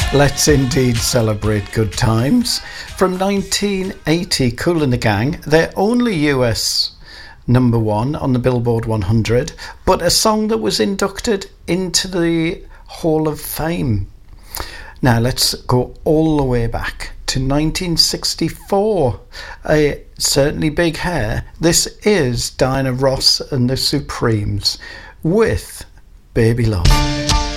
Let's indeed celebrate good times. From 1980, Kool and the Gang, their only US number one on the Billboard 100, but a song that was inducted into the Hall of Fame. Now let's go all the way back to 1964. Certainly Big Hair. This is Diana Ross and the Supremes with Baby Love.